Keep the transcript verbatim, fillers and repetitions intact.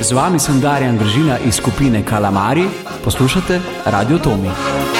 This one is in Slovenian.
Z vami sem Darjan Gržina iz skupine Kalamari, poslušate Radio Tomi.